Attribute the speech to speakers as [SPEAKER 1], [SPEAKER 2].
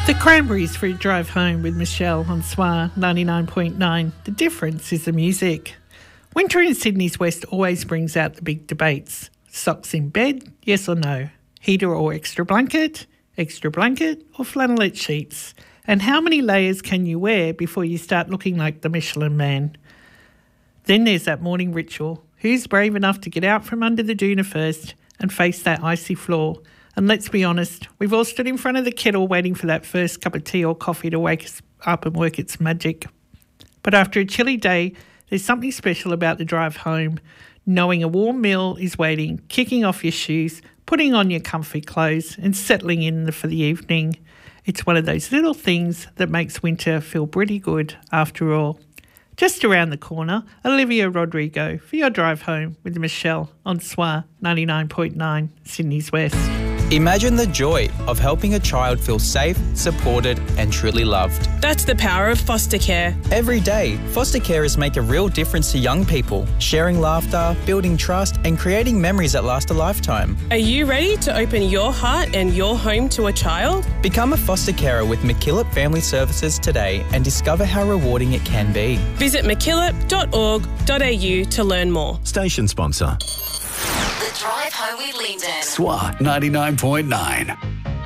[SPEAKER 1] The Cranberries for a drive home with Michelle on SWR 99.9. The difference is the music. Winter in Sydney's west always brings out the big debates. Socks in bed, yes or no? Heater or extra blanket or flannelette sheets? And how many layers can you wear before you start looking like the Michelin Man? Then there's that morning ritual. Who's brave enough to get out from under the doona first and face that icy floor? And let's be honest, we've all stood in front of the kettle waiting for that first cup of tea or coffee to wake us up and work its magic. But after a chilly day, there's something special about the drive home, knowing a warm meal is waiting, kicking off your shoes, putting on your comfy clothes and settling in for the evening. It's one of those little things that makes winter feel pretty good after all. Just around the corner, Olivia Rodrigo for your drive home with Michelle on SWR 99.9, Sydney's West.
[SPEAKER 2] Imagine the joy of helping a child feel safe, supported and truly loved.
[SPEAKER 3] That's the power of foster care.
[SPEAKER 2] Every day, foster carers make a real difference to young people, sharing laughter, building trust and creating memories that last a lifetime.
[SPEAKER 3] Are you ready to open your heart and your home to a child?
[SPEAKER 2] Become a foster carer with MacKillop Family Services today and discover how rewarding it can be.
[SPEAKER 3] Visit mackillop.org.au to learn more.
[SPEAKER 4] Station sponsor.
[SPEAKER 5] The Drive Home with Lyndon.
[SPEAKER 4] SWR 99.9.